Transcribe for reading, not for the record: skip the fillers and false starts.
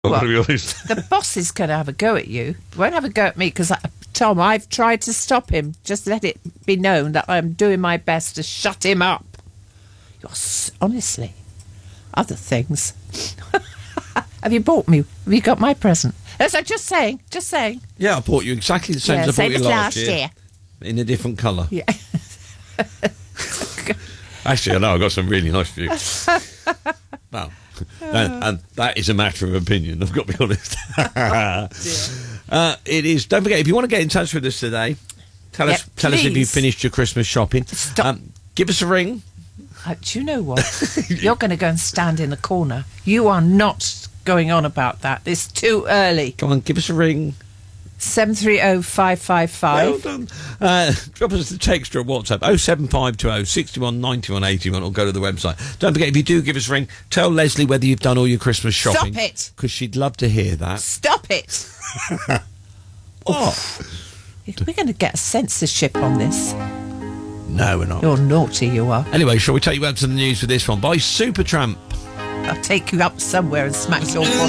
I'm going to be honest. The boss is going to have a go at you. He won't have a go at me because, Tom, I've tried to stop him. Just let it be known that I'm doing my best to shut him up. Honestly, other things. Have you bought me? Have you got my present? So just saying. Yeah, I bought you exactly the same as I bought you last year. In a different colour. Yeah. Actually, I know, I've got some really nice for you. Well, and that is a matter of opinion, I've got to be honest. It is. Don't forget, if you want to get in touch with us today, tell us if you finished your Christmas shopping. Stop. Give us a ring. Do you know what? You're going to go and stand in the corner. You are not going on about that. It's too early. Come on, give us a ring. 730-555. Well done. Drop us a text or a WhatsApp 07520 61 91 81 or go to the website. Don't forget, if you do give us a ring, tell Leslie whether you've done all your Christmas shopping. Stop it. Because she'd love to hear that. Stop it. What? We're going to get a censorship on this. No, we're not. You're naughty, you are. Anyway, shall we take you out to the news for this one? By Supertramp. I'll take you up somewhere and smack your bottom.